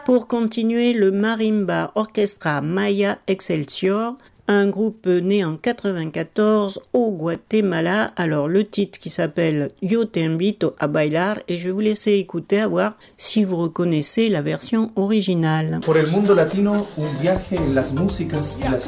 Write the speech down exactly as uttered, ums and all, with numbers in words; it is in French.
Pour continuer, le Marimba Orchestra Maya Excelsior, un groupe né en quatre-vingt-quatorze au Guatemala. Alors le titre qui s'appelle Yo te invito a bailar, et je vais vous laisser écouter à voir si vous reconnaissez la version originale. Por el mundo latino, un viaje en las músicas y las